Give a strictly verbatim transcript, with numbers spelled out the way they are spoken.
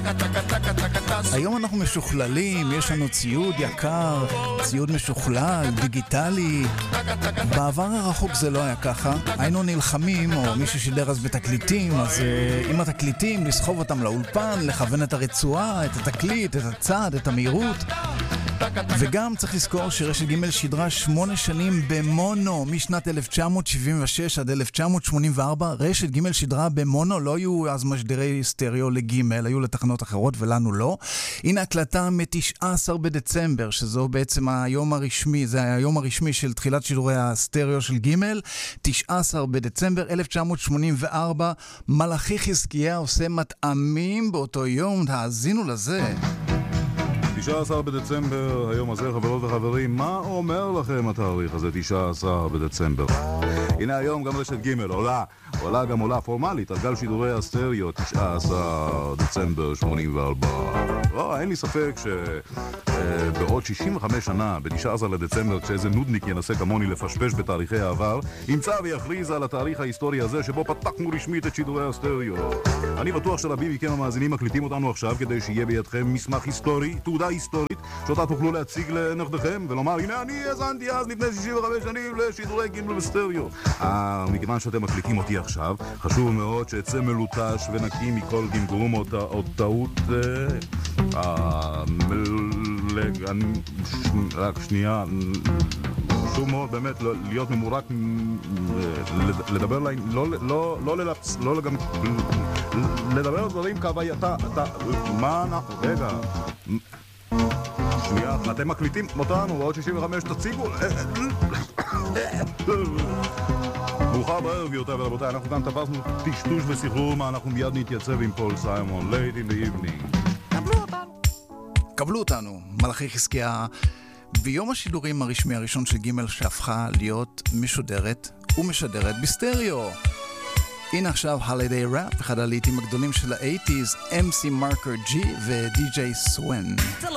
היום אנחנו משוכללים, יש לנו ציוד יקר, ציוד משוכלל, דיגיטלי. בעבר הרחוק זה לא היה ככה. היינו נלחמים, או מי ששידר אז בתקליטים, אז uh, עם התקליטים לסחוב אותם לאולפן, לכוון את הרצועה, את התקליט, את הצד, את המהירות. וגם צריך לזכור שרשת ג' שידרה שמונה שנים במונו, משנת אלף תשע מאות שבעים ושש עד אלף תשע מאות שמונים וארבע. רשת ג' שידרה במונו, לא היו אז משדרי סטריאו לג', היו לתחנות אחרות ולנו לא. הנה הקלטה מ-תשעה עשר בדצמבר, שזו בעצם היום הרשמי, זה היום הרשמי של תחילת שידורי הסטריאו של ג', תשעה עשר בדצמבר אלף תשע מאות שמונים וארבע. מלאכי חזקיה עושה מטעמים באותו יום, תאזינו לזה. תשעה עשר בדצמבר, היום הזה, חברות וחברים, מה אומר לכם התאריך הזה, תשעה עשר בדצמבר? הנה היום גם רשת ג' עולה, עולה גם עולה פורמלית, על גל שידורי הסטריאו, תשעה עשר דצמבר שמונים וארבע. לא, אין לי ספק שבעוד שישים וחמש שנה, ב-תשעה עשר לדצמבר, כשאיזה נודניק ינסה כמוני לפשפש בתאריכי העבר, ימצא ויכריז על התאריך ההיסטורי הזה, שבו פתחנו רשמית את שידורי הסטריאו. אני בטוח שרבים מכם המאזינים מקליטים אותנו עכשיו, כדי שיהיה בידכם מסמך היסטורי, תעודה היסטורית, שאותה תוכלו להציג לנכדיכם, ולומר, הנה אני האזנתי אז לפני שישים וחמש שנים לשידורי ג' בסטריאו. אה, מכיוון שאתם מקליטים אותי עכשיו, חשוב מאוד שצא מלוטש ונקי מכל גמגום או, או טעות. אה, רק שנייה, חשוב מאוד באמת להיות ממורק, לדבר להם, לא, לא, לא ללפס, לא גם, לדבר על דברים כהווייתה, מה אנחנו, רגע, שנייה, אתם מקליטים אותנו, עוד שישים וחמש תציגו, ברוכה בערב גבירותיי ורבותיי, אנחנו גם תפסנו טשטוש וסחרור, מה אנחנו מיד נתייצב עם פול סיימון, Late in the Evening. קבלו אותנו. קבלו אותנו, מלאכי חזקיה, ביום השידורים הרשמי הראשון של ג' שהפכה להיות משודרת ומשדרת בסטריאו. הנה עכשיו Holiday Rap, אחד הלהיטים הגדולים של ה-שמונים, אם סי Marker G ו-די ג'יי Swen.